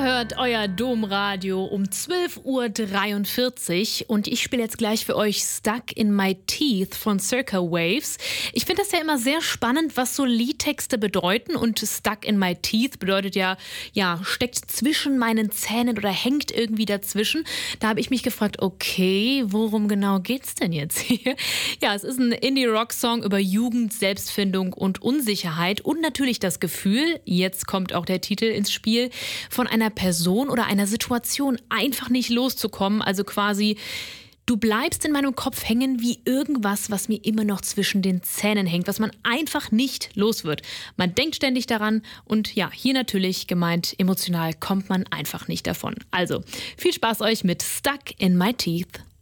Hört euer Domradio um 12:43 Uhr und ich spiele jetzt gleich für euch Stuck in My Teeth von Circa Waves. Ich finde das ja immer sehr spannend, was so Liedtexte bedeuten, und Stuck in My Teeth bedeutet ja, steckt zwischen meinen Zähnen oder hängt irgendwie dazwischen. Da habe ich mich gefragt, okay, worum genau geht's denn jetzt hier? Ja, es ist ein Indie-Rock-Song über Jugend, Selbstfindung und Unsicherheit und natürlich das Gefühl, jetzt kommt auch der Titel ins Spiel, von einer Person oder einer Situation einfach nicht loszukommen. Also quasi, du bleibst in meinem Kopf hängen wie irgendwas, was mir immer noch zwischen den Zähnen hängt, was man einfach nicht los wird. Man denkt ständig daran und ja, hier natürlich gemeint, emotional kommt man einfach nicht davon. Also, viel Spaß euch mit Stuck in My Teeth.